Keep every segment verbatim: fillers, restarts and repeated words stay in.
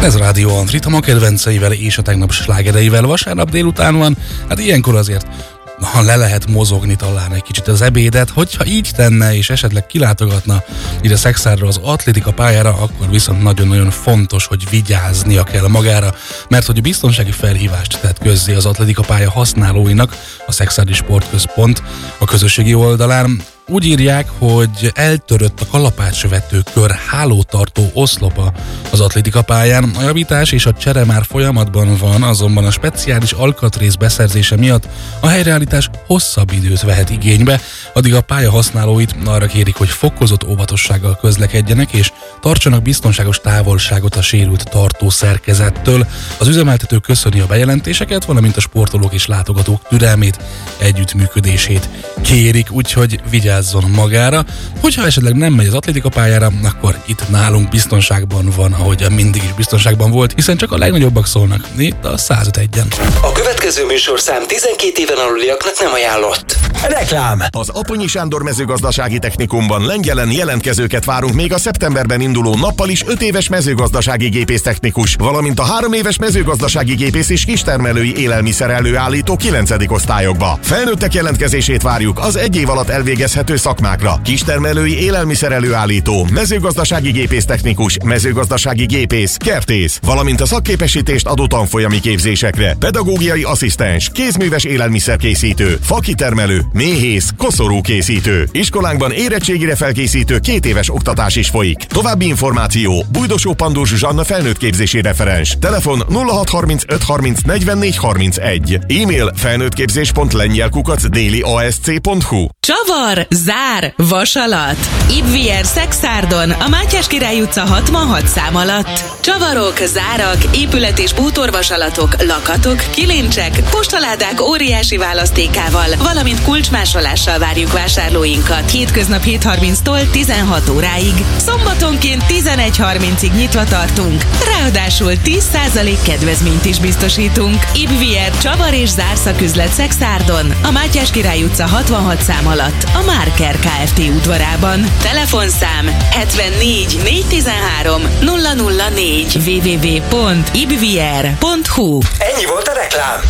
Ez Rádió Antrit, a ma kedvenceivel és a tegnap slágereivel. Vasárnap délután van, hát ilyenkor azért ha le lehet mozogni talán egy kicsit az ebédet, hogyha így tenne és esetleg kilátogatna ide Szexárra az atlétika pályára, akkor viszont nagyon-nagyon fontos, hogy vigyáznia kell magára, mert hogy a biztonsági felhívást tett közzé az atlétika pálya használóinak a Szexádi Sportközpont a közösségi oldalán. Úgy írják, hogy eltörött a kalapácsvető kör hálótartó oszlopa az atlétika pályán. A javítás és a csere már folyamatban van, azonban a speciális alkatrész beszerzése miatt a helyreállítás hosszabb időt vehet igénybe, addig a pálya használóit arra kérik, hogy fokozott óvatossággal közlekedjenek és tartsanak biztonságos távolságot a sérült tartó szerkezettől. Az üzemeltető köszöni a bejelentéseket, valamint a sportolók és látogatók türelmét, együttműködését kérik, úgyhogy vigyázzon magára. Hogyha esetleg nem megy az atlétika pályára, akkor itt nálunk biztonságban van, ahogy mindig is biztonságban volt, hiszen csak a legnagyobbak szólnak itt a száz öt egyen. A következő műsorszám tizenkét éven aluliaknak nem ajánlott. Reklám! Az Aponyi Sándor mezőgazdasági technikumban Lengyelen jelentkezőket várunk még a szeptemberben induló nappal is öt éves mezőgazdasági gépésztechnikus, valamint a három éves mezőgazdasági gépész és kistermelői élelmiszer előállító kilencedik osztályokba. Felnőttek jelentkezését várjuk az egy év alatt elvégezhető szakmákra. Kistermelői élelmiszer előállító, mezőgazdasági gépésztechnikus, mezőgazdasági gépész, kertész, valamint a szakképesítést adó tanfolyami képzésekre. Pedagógiai asszisztens, kézműves élelmiszerkészítő, fakitermelő, méhész, koszorúkészítő. Iskolánkban érettségire felkészítő két éves oktatás is folyik. További információ: Bújdosó Pandós Zsanna felnőttképzési referens. Telefon nulla hat harmincöt harminc negyvennégy harmincegy. E-mail felnőttképzés pont lengyel kukac déli asc pont hu. Csavar, zár, vasalat. Ibvier Szexárdon, a Mátyás Király utca hatvanhat szám alatt. Csavarok, zárak, épület- és bútorvasalatok, lakatok, kilincsek, postaládák óriási választékával, valamint kulcsmásolással várjuk vásárlóinkat. Hétköznap hét harminctól tizenhat óráig. Szombatonként tizenegy harmincig nyitva tartunk. Ráadásul tíz százalék kedvezményt is biztosítunk. Ibvier Csavar és zárszaküzlet Szexárdon, a Mátyás Király utca hatvanhat szám alatt, a Márker Kft. Udvarában. Telefonszám hetvennégy négyszáztizenhárom nulla nulla négy double-u double-u double-u pont ibvier pont hu. Ennyi volt a reklám!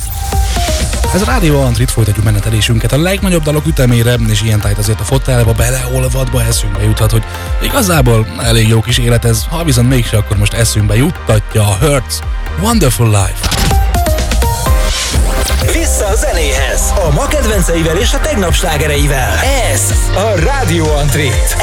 Ez Rádió Antrit, folytatjuk menetelésünket a legnagyobb dalok ütemére, és ilyen tájt azért a fotelba beleolvadva eszünkbe juthat, hogy igazából elég jó kis élet ez, ha viszont mégse, akkor most eszünkbe juttatja a Hurts Wonderful Life. Vissza a zenéhez! A ma kedvenceivel és a tegnap slágereivel. Ez a Rádió Antrit.